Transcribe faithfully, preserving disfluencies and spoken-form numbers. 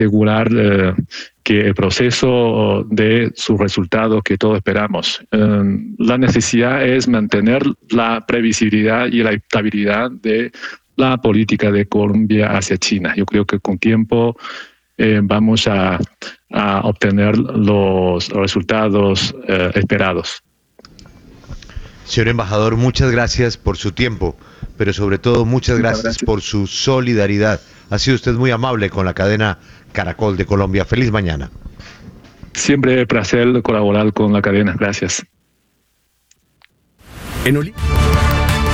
asegurar eh, que el proceso dé sus resultados que todos esperamos. Eh, la necesidad es mantener la previsibilidad y la estabilidad de la política de Colombia hacia China. Yo creo que con tiempo eh, vamos a, a obtener los resultados eh, esperados. Señor embajador, muchas gracias por su tiempo, pero sobre todo muchas gracias, gracias por su solidaridad. Ha sido usted muy amable con la cadena Caracol de Colombia. Feliz mañana. Siempre un placer colaborar con la cadena. Gracias. En Oli-